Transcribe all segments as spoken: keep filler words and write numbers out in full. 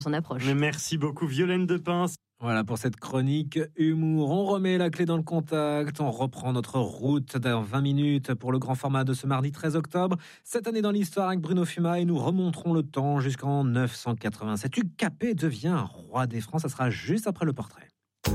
son approche. Mais merci beaucoup Violaine Depins. Voilà pour cette chronique humour. On remet la clé dans le contact. On reprend notre route dans vingt minutes pour le grand format de ce mardi treize octobre. Cette année dans l'histoire avec Bruno Fuma et nous remonterons le temps jusqu'en neuf cent quatre-vingt-sept. Hugues Capet devient roi des Francs. Ça sera juste après le portrait.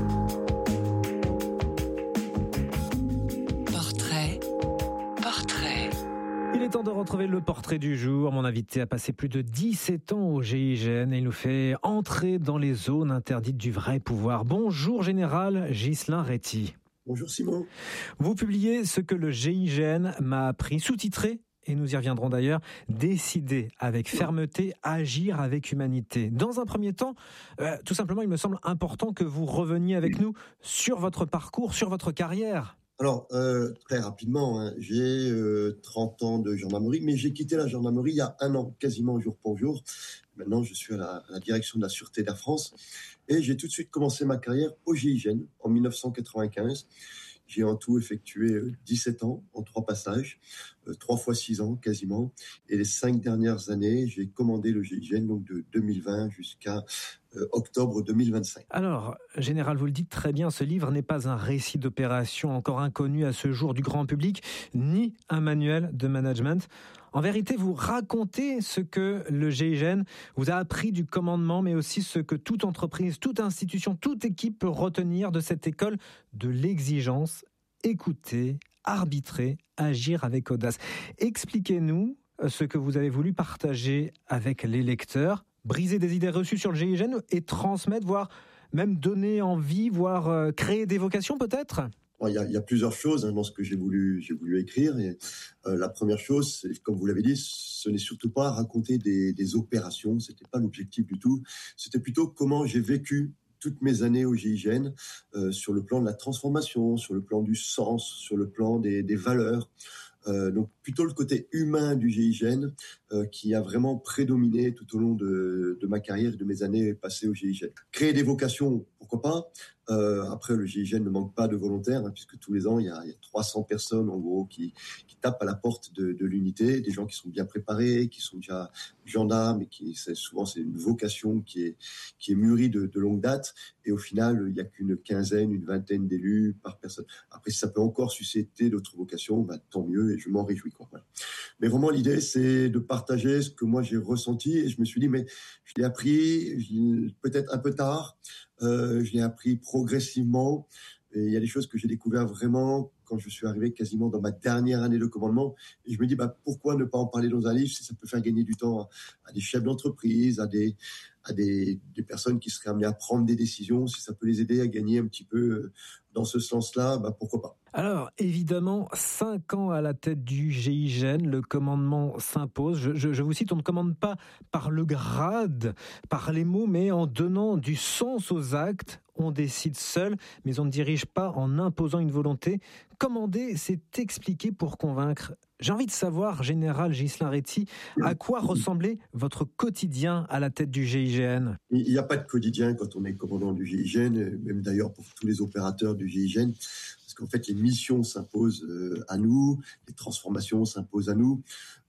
Portrait. Portrait. Il est temps de retrouver le portrait du jour. Mon invité a passé plus de dix-sept ans au G I G N et il nous fait entrer dans les zones interdites du vrai pouvoir. Bonjour Général Ghislain Réty. Bonjour Simon. Vous publiez ce que le G I G N m'a appris, sous-titré, et nous y reviendrons d'ailleurs, décider avec fermeté, agir avec humanité. Dans un premier temps, euh, tout simplement, il me semble important que vous reveniez avec nous sur votre parcours, sur votre carrière. Alors, euh, très rapidement, hein, j'ai euh, trente ans de gendarmerie, mais j'ai quitté la gendarmerie il y a un an, quasiment jour pour jour. Maintenant, je suis à la, à la direction de la Sûreté d'Air France et j'ai tout de suite commencé ma carrière au G I G N en dix-neuf cent quatre-vingt-quinze. J'ai en tout effectué dix-sept ans en trois passages, euh, trois fois six ans quasiment. Et les cinq dernières années, j'ai commandé le G I G N donc de deux mille vingt jusqu'à euh, octobre deux mille vingt-cinq. Alors, Général, vous le dites très bien, ce livre n'est pas un récit d'opération encore inconnu à ce jour du grand public, ni un manuel de management. En vérité, vous racontez ce que le G I G N vous a appris du commandement, mais aussi ce que toute entreprise, toute institution, toute équipe peut retenir de cette école de l'exigence, écouter, arbitrer, agir avec audace. Expliquez-nous ce que vous avez voulu partager avec les lecteurs, briser des idées reçues sur le G I G N et transmettre, voire même donner envie, voire créer des vocations peut-être ? Il y, a, il y a plusieurs choses hein, dans ce que j'ai voulu, j'ai voulu écrire. Et, euh, la première chose, c'est, comme vous l'avez dit, ce n'est surtout pas raconter des, des opérations. C'était pas l'objectif du tout. C'était plutôt comment j'ai vécu toutes mes années au G I G N euh, sur le plan de la transformation, sur le plan du sens, sur le plan des, des valeurs. Euh, donc plutôt le côté humain du G I G N euh, qui a vraiment prédominé tout au long de, de ma carrière et de mes années passées au G I G N. Créer des vocations, pourquoi pas. Euh, après, le G I G N ne manque pas de volontaires, hein, puisque tous les ans, il y a, il y a trois cents personnes, en gros, qui, qui tapent à la porte de, de l'unité, des gens qui sont bien préparés, qui sont déjà gendarmes, et qui, c'est, souvent, c'est une vocation qui est, qui est mûrie de, de longue date, et au final, il n'y a qu'une quinzaine, une vingtaine d'élus par personne. Après, si ça peut encore susciter d'autres vocations, bah, tant mieux, et je m'en réjouis, quoi. Voilà. Mais vraiment, l'idée, c'est de partager ce que moi j'ai ressenti, et je me suis dit, mais je l'ai appris, je l'ai, peut-être un peu tard, euh, je l'ai appris progressivement. Et il y a des choses que j'ai découvert vraiment quand je suis arrivé quasiment dans ma dernière année de commandement. Et je me dis, bah, pourquoi ne pas en parler dans un livre si ça peut faire gagner du temps à, à des chefs d'entreprise, à des, à des, des personnes qui seraient amenées à prendre des décisions, si ça peut les aider à gagner un petit peu dans ce sens-là, bah, pourquoi pas. Alors, évidemment, cinq ans à la tête du G I G N, le commandement s'impose. Je, je, je vous cite, on ne commande pas par le grade, par les mots, mais en donnant du sens aux actes. On décide seul, mais on ne dirige pas en imposant une volonté. Commander, c'est expliquer pour convaincre. J'ai envie de savoir, Général Ghislain Réty, à quoi ressemblait votre quotidien à la tête du G I G N ? Il n'y a pas de quotidien quand on est commandant du G I G N, même d'ailleurs pour tous les opérateurs du G I G N, parce qu'en fait les missions s'imposent à nous, les transformations s'imposent à nous.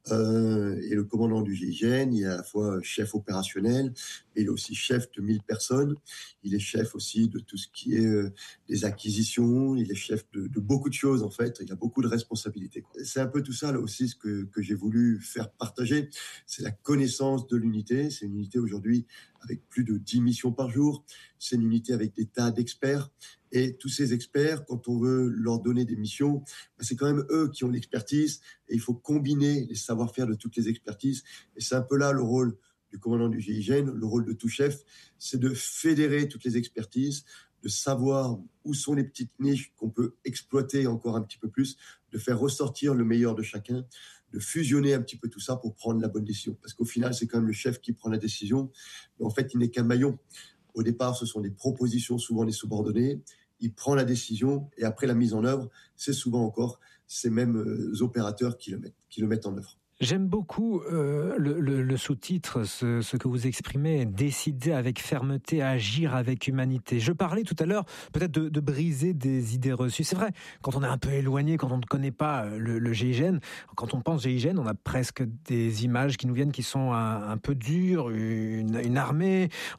Euh, et le commandant du G I G N, il est à la fois chef opérationnel, mais il est aussi chef de mille personnes. Il est chef aussi de tout ce qui est euh, des acquisitions. Il est chef de, de beaucoup de choses, en fait. Il a beaucoup de responsabilités. C'est un peu tout ça, là aussi, ce que, que j'ai voulu faire partager. C'est la connaissance de l'unité. C'est une unité aujourd'hui avec plus de dix missions par jour. C'est une unité avec des tas d'experts. Et tous ces experts, quand on veut leur donner des missions, ben c'est quand même eux qui ont l'expertise et il faut combiner les savoir-faire de toutes les expertises. Et c'est un peu là le rôle du commandant du G I G N, le rôle de tout chef, c'est de fédérer toutes les expertises, de savoir où sont les petites niches qu'on peut exploiter encore un petit peu plus, de faire ressortir le meilleur de chacun, de fusionner un petit peu tout ça pour prendre la bonne décision. Parce qu'au final, c'est quand même le chef qui prend la décision, mais en fait, il n'est qu'un maillon. Au départ, ce sont des propositions, souvent des subordonnés. Il prend la décision et après la mise en œuvre, c'est souvent encore ces mêmes opérateurs qui le mettent, qui le mettent en œuvre. J'aime beaucoup euh, le, le, le sous-titre, ce, ce que vous exprimez, décider avec fermeté, agir avec humanité. Je parlais tout à l'heure peut-être de, de briser des idées reçues. C'est vrai, quand on est un peu éloigné, quand on ne connaît pas le, le G I G N, quand on pense G I G N, on a presque des images qui nous viennent qui sont un, un peu dures, une, une armée.